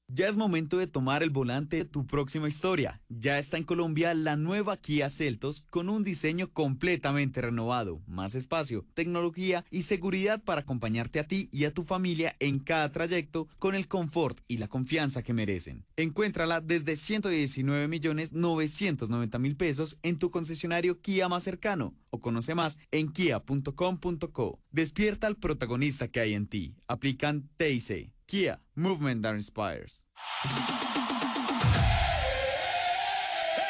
Ya es momento de tomar el volante de tu próxima historia. Ya está en Colombia la nueva Kia Seltos con un diseño completamente renovado, más espacio, tecnología y seguridad para acompañarte a ti y a tu familia en cada trayecto con el confort y la confianza que merecen. Encuéntrala desde 119.990.000 pesos en tu concesionario Kia más cercano o conoce más en kia.com.co. Despierta al protagonista que hay en ti. Aplican TIC. Kia, movement that inspires.